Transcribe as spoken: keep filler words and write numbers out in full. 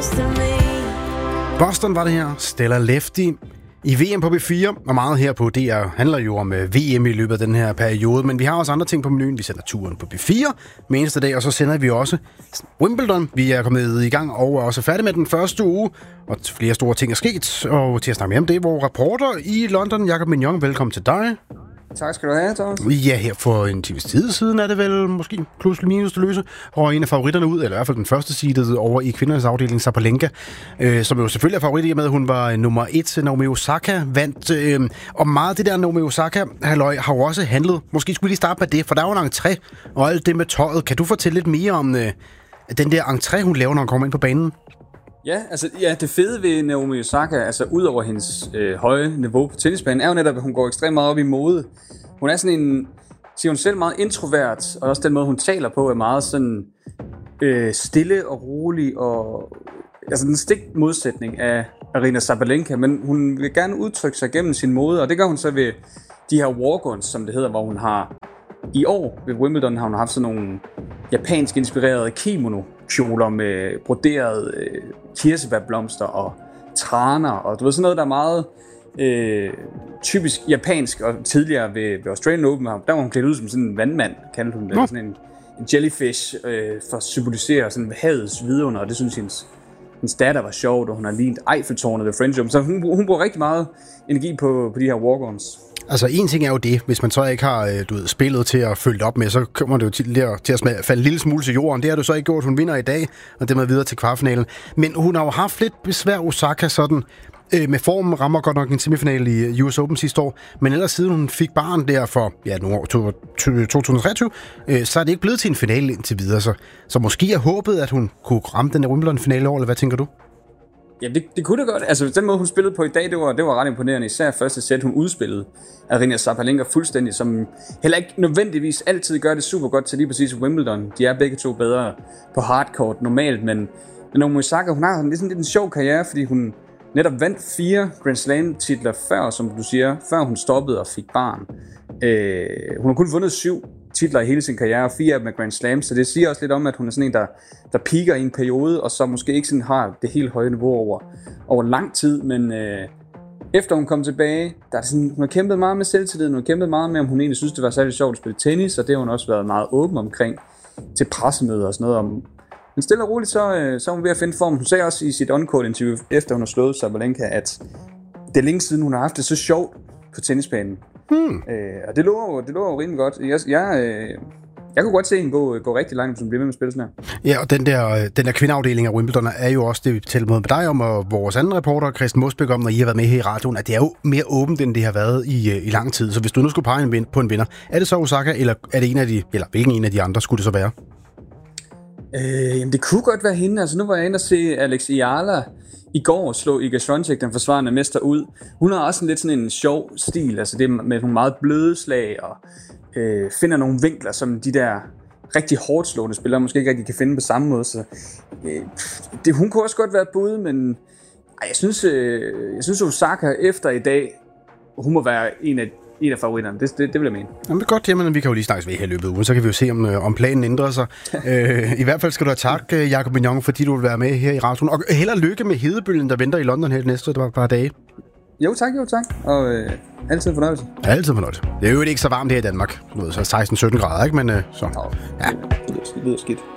Boston var det her, Stella Lefty i V M på B fire, og meget her på D R handler jo om V M i løbet af den her periode, men vi har også andre ting på menuen. Vi sender turen på B fire med eneste dag, og så sender vi også Wimbledon. Vi er kommet i gang og er også færdige med den første uge, og flere store ting er sket, og til at snakke mere om det, hvor reporter i London, Jacob Mignon, velkommen til dig. Tak skal du have, Thomas. Ja, her for en times tid siden er det vel måske pludselig minus til løse, og en af favoritterne ud, eller i hvert fald den første seedet over i kvindernes afdeling, Sabalenka, øh, som jo selvfølgelig er favorit i og med, at hun var nummer et. Naomi Osaka vandt, øh, og meget af det der Naomi Osaka halløj har jo også handlet. Måske skulle vi lige starte med det, for der er jo en entré og alt det med tøjet. Kan du fortælle lidt mere om øh, den der entré, hun laver, når hun kommer ind på banen? Ja, altså ja, det fede ved Naomi Osaka, altså ud over hendes øh, høje niveau på tennisbanen, er jo netop, at hun går ekstremt meget op i mode. Hun er sådan en, siger hun selv, meget introvert, og også den måde, hun taler på, er meget sådan øh, stille og rolig, og altså den stik modsætning af Aryna Sabalenka, men hun vil gerne udtrykke sig gennem sin mode, og det gør hun så ved de her walk-ons, som det hedder, hvor hun har i år ved Wimbledon har hun haft sådan nogle japansk inspirerede kimono-kjoler med broderede øh, kirsebærblomster og traner, og du ved sådan noget, der er meget øh, typisk japansk, og tidligere ved, ved Australian Open, der var hun klædt ud som sådan en vandmand, kaldte hun det, ja. Sådan en, en jellyfish, øh, for at symbolisere sådan havets vidunder, og det synes hendes, hendes datter var sjovt, og hun har lignet Eiffeltårnet ved French Open, så hun, hun bruger rigtig meget energi på, på de her walk-ons. Altså, en ting er jo det, hvis man så ikke har du ved, spillet til at følge op med, så kommer det jo til, til at falde en lille smule til jorden. Det har du så ikke gjort. Hun vinder i dag, og det med videre til kvartfinalen. Men hun har jo haft lidt besvær, Osaka, sådan øh, med formen, rammer godt nok en semifinal i U S Open sidste år, men ellers siden hun fik barn der for ja, nogle år, to tusind og treogtyve, øh, så er det ikke blevet til en finale indtil videre. Så, så måske er håbet, at hun kunne ramme den her Wimbledon-finale i år, eller hvad tænker du? Ja, det, det kunne det godt. Altså, den måde, hun spillede på i dag, det var, det var ret imponerende. Især første sæt, hun udspillede Aryna Sabalenka fuldstændig, som heller ikke nødvendigvis altid gør det super godt til lige præcis Wimbledon. De er begge to bedre på hardcourt normalt, men Naomi Osaka, hun har lidt, lidt en sjov karriere, fordi hun netop vandt fire Grand Slam titler før, som du siger, før hun stoppede og fik barn. Øh, hun har kun vundet syv titler i hele sin karriere, og fire af dem er Grand Slam, så det siger også lidt om, at hun er sådan en, der, der piker i en periode, og så måske ikke sådan har det helt høje niveau over, over lang tid, men øh, efter hun kom tilbage, der er det sådan, hun har kæmpet meget med selvtilliden, hun har kæmpet meget med, om hun egentlig synes, det var særligt sjovt at spille tennis, og det har hun også været meget åben omkring til pressemøder og sådan noget. Om, men stille og roligt, så, øh, så er hun ved at finde form. Hun sagde også i sit on-court-interview, efter hun har slået Sabalenka, at det er længe siden, hun har haft det så sjovt på tennisbanen. Hmm. Øh, og det lover, det lover jo rimelig godt. Jeg, jeg, øh, jeg kunne godt se hende gå, gå rigtig langt, hvis hun bliver med med at spille sådan her. Ja, og den der, den der kvindeafdeling af Wimbledon er jo også det, vi talte med dig om, og vores anden reporter, Christian Mosbæk, om, når I har været med her i radioen, at det er jo mere åbent, end det har været i, i lang tid. Så hvis du nu skulle pege en, på en vinder, er det så Osaka, eller er det en af de, eller hvilken en af de andre skulle det så være? Øh, jamen det kunne godt være hende. Altså nu var jeg inde og se Alex Iyala i går slå Iga Swiatek, den forsvarende mester, ud. Hun har også en lidt sådan en sjov stil, altså det med nogle meget bløde slag, og øh, finder nogle vinkler, som de der rigtig hårdt slående spillere måske ikke rigtig kan finde på samme måde. Så øh, det, hun kunne også godt være et bud, men ej, jeg synes, øh, jeg synes Osaka efter i dag, hun må være en af En af favoritterne, det, det, det vil jeg mene. Jamen det er godt, jamen vi kan jo lige snakkes ved her i løbet af ugen, så kan vi jo se, om, om planen ændrer sig. øh, I hvert fald skal du have tak, Jacob Mignon, fordi du vil være med her i radioen. Og held og lykke med hedebølgen, der venter i London her de næste par dage. Jo tak, jo tak. Og øh, altid fornøjelse. Altid fornøjelse. Det er jo ikke så varmt her i Danmark. Så seksten sytten grader, ikke? Men øh, så. Ja, det lyder skidt.